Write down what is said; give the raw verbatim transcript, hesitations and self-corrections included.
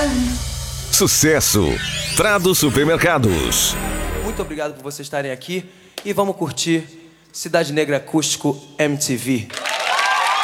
Sucesso. Prado Supermercados. Muito obrigado por vocês estarem aqui e vamos curtir Cidade Negra Acústico M T V.